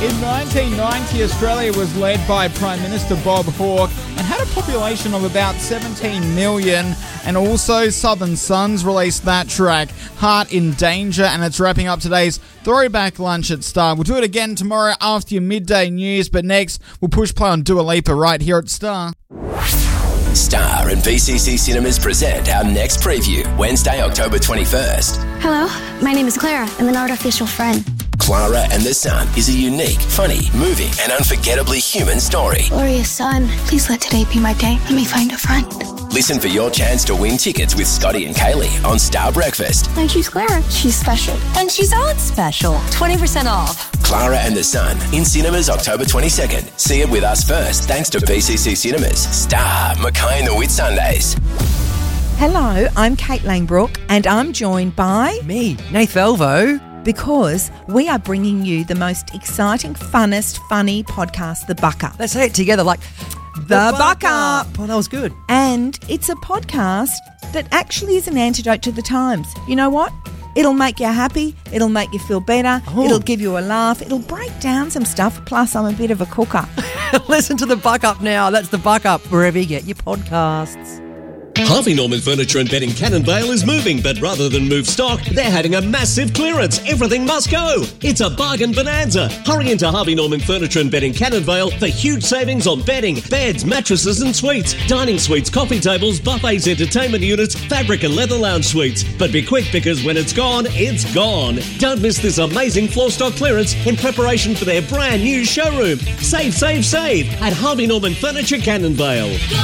In 1990, Australia was led by Prime Minister Bob Hawke and had a population of about 17 million. And also Southern Sons released that track, Heart in Danger, and it's wrapping up today's Throwback Lunch at Star. We'll do it again tomorrow after your midday news, but next we'll push play on Dua Lipa right here at Star. Star and BCC Cinemas present our next preview, Wednesday, October 21st. Hello, my name is Clara. I'm an artificial friend. Clara and the Sun is a unique, funny, moving and unforgettably human story. Glorious sun, please let today be my day. Let me find a friend. Listen for your chance to win tickets with Scotty and Kaylee on Star Breakfast. And she's Clara. She's special. And she's all special. 20% off. Clara and the Sun in cinemas October 22nd. See it with us first thanks to BCC Cinemas. Star, Mackay and the Whitsundays. Hello, I'm Kate Langbrook and I'm joined by... Me, Nath Elvo. Because we are bringing you the most exciting, funnest, funny podcast, The Buck Up. Let's say it together like... The Buck Up. Oh, that was good. And it's a podcast that actually is an antidote to the times. You know what? It'll make you happy. It'll make you feel better. Oh. It'll give you a laugh. It'll break down some stuff. Plus, I'm a bit of a cooker. Listen to The Buck Up now. That's The Buck Up, wherever you get your podcasts. Harvey Norman Furniture and Bedding Cannondale is moving, but rather than move stock, they're having a massive clearance. Everything must go. It's a bargain bonanza. Hurry into Harvey Norman Furniture and Bedding Cannondale for huge savings on bedding, beds, mattresses and suites, dining suites, coffee tables, buffets, entertainment units, fabric and leather lounge suites. But be quick because when it's gone, it's gone. Don't miss this amazing floor stock clearance in preparation for their brand new showroom. Save, save, save at Harvey Norman Furniture Cannondale.